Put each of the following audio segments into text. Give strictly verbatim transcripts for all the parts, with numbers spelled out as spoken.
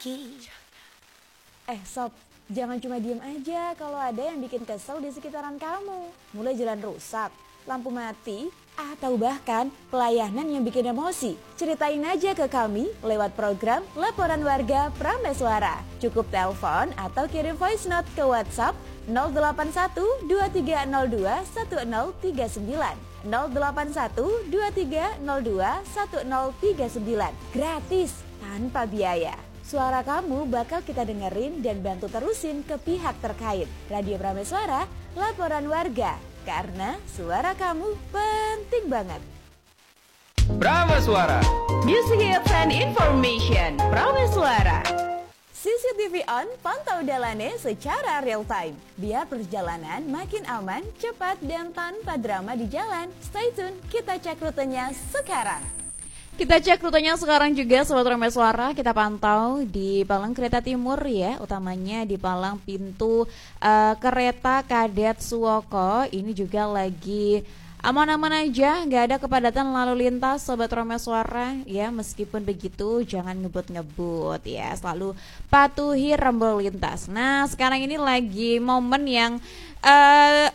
lagi. Eh sob, jangan cuma diem aja kalau ada yang bikin kesel di sekitaran kamu. Mulai jalan rusak, lampu mati, atau bahkan pelayanan yang bikin emosi. Ceritain aja ke kami lewat program Laporan Warga Prameswara. Cukup telepon atau kirim voice note ke WhatsApp nol delapan satu dua tiga nol dua satu nol tiga sembilan nol delapan satu dua tiga nol dua satu nol tiga sembilan. Gratis, tanpa biaya. Suara kamu bakal kita dengerin dan bantu terusin ke pihak terkait. Radio Prameswara, Laporan Warga. Karena suara kamu penting banget. Prameswara, Music and Information. Prameswara. C C T V on, pantau dalannya secara real time. Biar perjalanan makin aman, cepat, dan tanpa drama di jalan. Stay tune, kita cek rutenya sekarang. Kita cek rutenya sekarang juga Sobat Prameswara. Kita pantau di Palang Kereta Timur ya, utamanya di Palang pintu uh, kereta Kadet Suwoko. Ini juga lagi aman-aman aja, nggak ada kepadatan lalu lintas Sobat Prameswara ya. Meskipun begitu jangan ngebut-ngebut ya, selalu patuhi rembul lintas. Nah sekarang ini lagi momen yang Uh,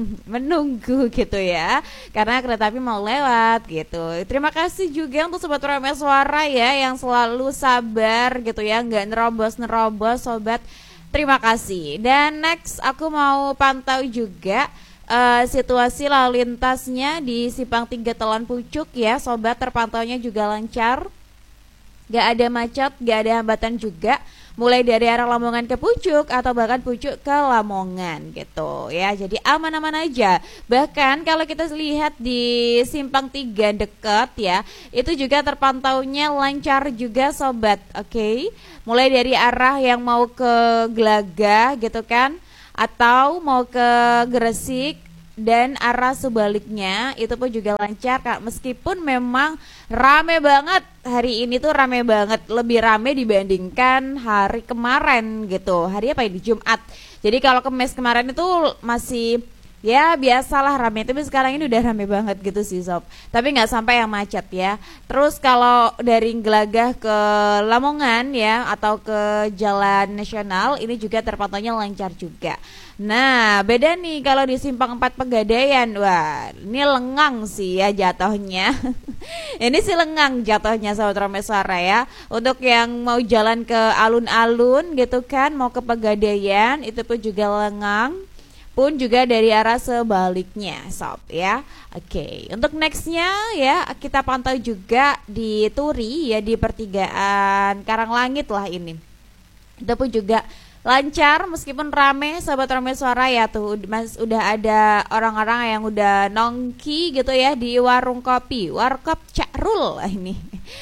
menunggu gitu ya, karena kereta api mau lewat gitu. Terima kasih juga untuk Sobat Prameswara ya yang selalu sabar gitu ya, nggak nerobos-nerobos Sobat. Terima kasih. Dan next aku mau pantau juga uh, situasi lalu lintasnya di Simpang tiga Telan Pucuk ya Sobat. Terpantaunya juga lancar, nggak ada macet, nggak ada hambatan juga. Mulai dari arah Lamongan ke Pucuk atau bahkan Pucuk ke Lamongan gitu ya. Jadi aman-aman aja. Bahkan kalau kita lihat di Simpang tiga dekat ya, itu juga terpantaunya lancar juga Sobat. Oke. Okay? Mulai dari arah yang mau ke Glagah gitu kan, atau mau ke Gresik dan arah sebaliknya itu pun juga lancar Kak. Meskipun memang rame banget hari ini, tuh rame banget, lebih rame dibandingkan hari kemarin gitu. Hari apa ini? Jumat. Jadi kalau Kamis kemarin itu masih ya biasalah rame, tapi sekarang ini udah rame banget gitu sih Sob. Tapi nggak sampai yang macet ya. Terus kalau dari Glagah ke Lamongan ya, atau ke Jalan Nasional, ini juga terpantaunya lancar juga. Nah beda nih kalau di Simpang empat Pegadaian. Wah ini lengang sih ya jatuhnya. Ini sih lengang jatuhnya Sobat Prameswara ya. Untuk yang mau jalan ke alun-alun gitu kan, mau ke Pegadaian, itu pun juga lengang. Pun juga dari arah sebaliknya Sob ya. Oke, untuk nextnya ya kita pantau juga di Turi ya, di pertigaan Karanglangit lah ini. Itu pun juga lancar meskipun rame Sobat Prameswara ya. Tuh mas, udah ada orang-orang yang udah nongki gitu ya di warung kopi, warkop Cak Rul ini.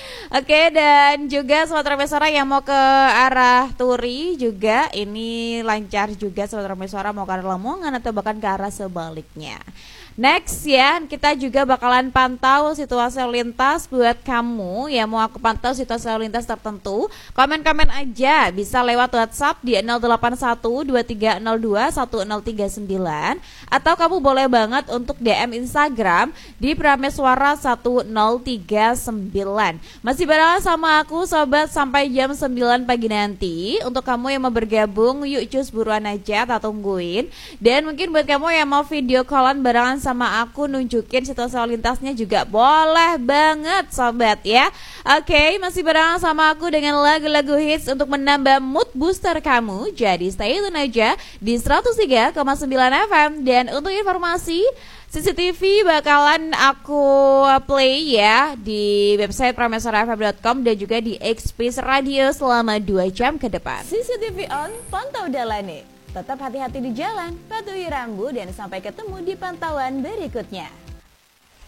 Oke, dan juga Sobat Prameswara yang mau ke arah Turi juga ini lancar juga Sobat Prameswara, mau ke arah Lamongan atau bahkan ke arah sebaliknya. Next ya, kita juga bakalan pantau situasi lalu lintas buat kamu yang mau aku pantau situasi lalu lintas tertentu. Komen-komen aja bisa lewat WhatsApp di nol delapan satu dua tiga nol dua satu nol tiga sembilan, atau kamu boleh banget untuk D M Instagram di Prameswara satu nol tiga sembilan. Masih bareng sama aku Sobat sampai jam sembilan pagi nanti. Untuk kamu yang mau bergabung, yuk cus buruan aja, tak tungguin. Dan mungkin buat kamu yang mau video callan barengan sama aku nunjukin situasi lalu lintasnya juga boleh banget Sobat ya. Oke, masih bareng sama aku dengan lagu-lagu hits untuk menambah mood booster kamu. Jadi stay tune aja di seratus tiga koma sembilan F M. Dan untuk informasi C C T V bakalan aku play ya di website prameswara f m dot com dan juga di Express Radio selama dua jam ke depan. C C T V on, pantau dalane. Tetap hati-hati di jalan, patuhi rambu, dan sampai ketemu di pantauan berikutnya.